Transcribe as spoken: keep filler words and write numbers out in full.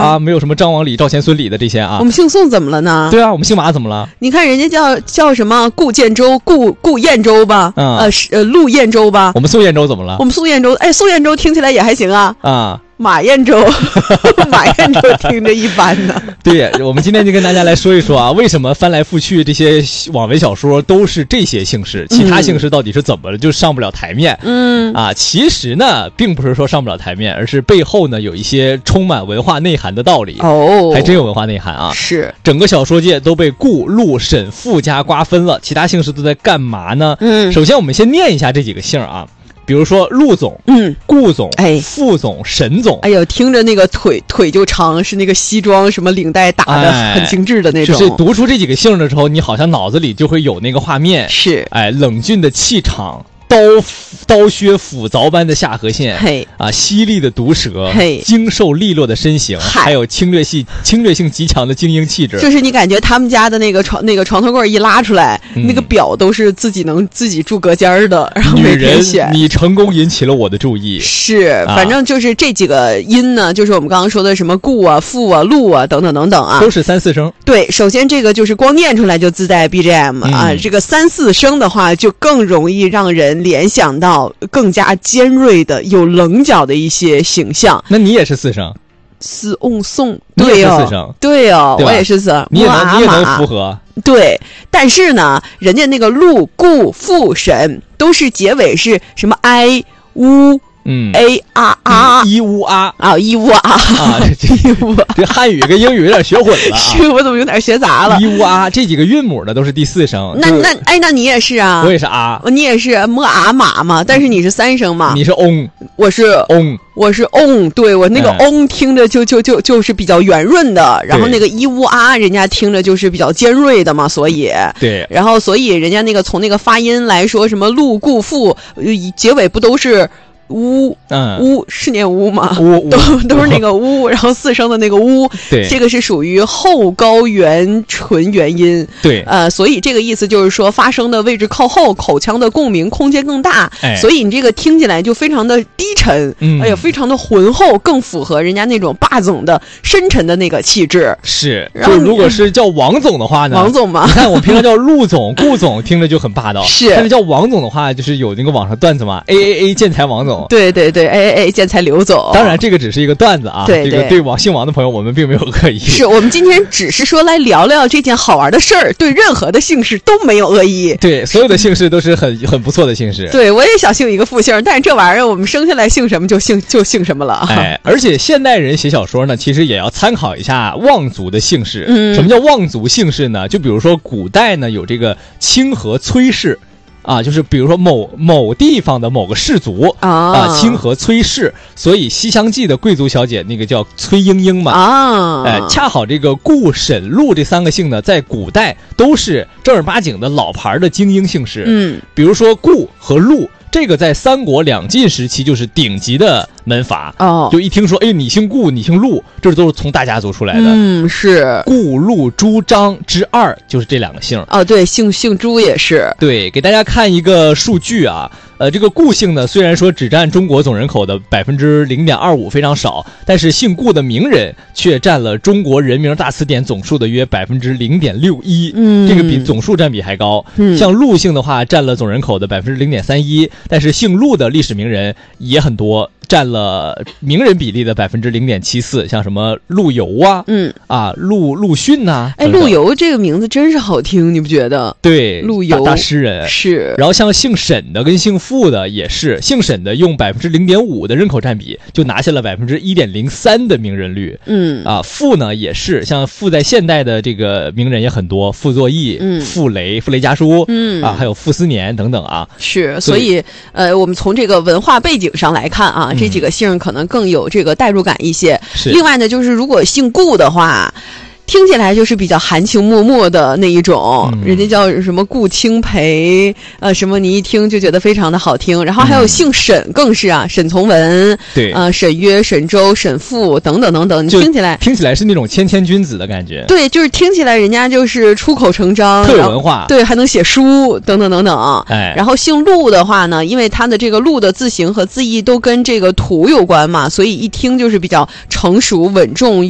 啊，没有什么张王李赵钱孙李的这些啊。 我们姓宋怎么了呢？ 对啊，我们姓马怎么了？ 你看人家叫叫什么顾建州、顾顾燕州吧， 嗯、 呃是呃陆燕州吧。 我们宋燕州怎么了？ 我们宋燕州，哎，宋燕州听起来也还行啊。 啊。 马燕州，马燕州听着一般呢。 对，我们今天就跟大家来说一说啊，为什么翻来覆去这些网文小说都是这些姓氏，其他姓氏到底是怎么了就上不了台面？嗯啊，其实呢，并不是说上不了台面，而是背后呢有一些充满文化内涵的道理。哦，还真有文化内涵啊！ 是， 整个小说界都被顾、陆、沈、傅家瓜分了，其他姓氏都在干嘛呢？嗯，首先我们先念一下这几个姓啊。比如说陆总，嗯，顾总，哎，傅总，沈总， 哎呦，听着那个腿腿就长，是那个西装什么领带打的很精致的那种。 就是读出这几个姓的时候，你好像脑子里就会有那个画面， 是， 哎，冷峻的气场。刀刀削斧凿般的下颌线，嘿啊，犀利的毒舌，嘿，精瘦利落的身形，还有侵略性侵略性极强的精英气质。 就是你感觉他们家的那个床那个床头柜一拉出来，嗯、那个表都是自己能自己住隔间的，然后每天选。 女人，你成功引起了我的注意。 是，反正就是这几个音呢，就是我们刚刚说的什么顾啊、傅啊、陆啊等等等等啊， 都是三四声。 对，首先这个就是光念出来就自带 B G M、嗯、啊，这个三四声的话就更容易让人联想到更加尖锐的有棱角的一些形象。 那你也是四声？ 四翁宋， 对哦，四声， 对哦，对我也是四， 你也能，你也能符合。 对，但是呢，人家那个陆、顾、傅、沈都是结尾是什么 i 乌。嗯 ，a r r 一乌啊啊一乌啊啊，这乌这汉语跟英语有点学混了、啊， 是我怎么有点学杂了？ 一乌啊，这几个韵母的都是第四声。 那那哎，那你也是啊？ 我也是啊， 你也是么啊马嘛？但是你是三声嘛？ 你是翁， 我是翁， 我是翁。对我那个翁听着就就就就是比较圆润的，然后那个一乌啊，人家听着就是比较尖锐的嘛，所以对， 然后所以人家那个从那个发音来说，什么陆顾傅，结尾不都是？乌，嗯，乌是念乌吗？ 乌都都是那个乌，然后四声的那个乌， 对， 这个是属于后高元唇元音， 对， 呃，所以这个意思就是说发声的位置靠后，口腔的共鸣空间更大，哎，所以你这个听起来就非常的低沉，嗯，哎呀，非常的浑厚，更符合人家那种霸总的深沉的那个气质。 是，就如果是叫王总的话呢， 王总嘛， 你看我平常叫陆总、顾总，听着就很霸道， 是， 但是叫王总的话，就是有那个网上段子嘛 ，A A A 建材王总。 对对对 ，A A A 建材刘总。 当然，这个只是一个段子啊。 对对， 这个对王姓王的朋友，我们并没有恶意。 是我们今天只是说来聊聊这件好玩的事儿，对任何的姓氏都没有恶意。 对，所有的姓氏都是很很不错的姓氏。 对，我也想姓一个复姓，但是这玩意儿我们生下来姓什么就姓就姓什么了。 哎，而且现代人写小说呢，其实也要参考一下望族的姓氏。嗯，什么叫望族姓氏呢？就比如说古代呢，有这个清河崔氏。啊，就是比如说某某地方的某个氏族啊，啊清河崔氏，所以《西厢记》的贵族小姐那个叫崔莺莺嘛啊，哎，恰好这个顾、沈、陆这三个姓呢，在古代都是正儿八经的老牌的精英姓氏。嗯，比如说顾和陆。这个在三国两晋时期就是顶级的门阀哦，就一听说，哎，你姓顾，你姓陆，这都是从大家族出来的。 嗯，是顾、陆、朱、张之二，就是这两个姓。 哦，对，姓姓朱也是。 对，给大家看一个数据啊，呃，这个顾姓呢，虽然说只占中国总人口的百分之零点二五，非常少，但是姓顾的名人却占了中国人名大词典总数的约百分之零点六一。嗯，这个比总数占比还高。嗯，像陆姓的话，占了总人口的百分之零点三一。但是姓陆的历史名人也很多，占了名人比例的百分之零点七四，像什么陆游啊，嗯啊，陆陆逊呐， 哎，陆游这个名字真是好听，你不觉得？ 对， 陆游大, 大诗人是。 然后像姓沈的跟姓傅的也是，姓沈的用百分之零点五的人口占比，就拿下了百分之一点零三的名人率。嗯啊，傅呢也是，像傅在现代的这个名人也很多，傅作义、嗯、傅雷、傅雷家书，嗯啊，还有傅斯年等等啊。 是，所以呃，我们从这个文化背景上来看啊，嗯、这几个姓可能更有这个代入感一些。另外呢，就是如果姓顾的话。听起来就是比较含情脉脉的那一种，嗯、人家叫什么顾清培，呃，什么你一听就觉得非常的好听。然后还有姓沈，更是啊，沈从文， 对， 呃，沈约、沈周、沈复等等等等，你听起来听起来是那种谦谦君子的感觉。 对，就是听起来人家就是出口成章， 特有文化， 对，还能写书等等等等。哎，然后姓陆的话呢，因为他的这个陆的字形和字义都跟这个土有关嘛，所以一听就是比较成熟稳重。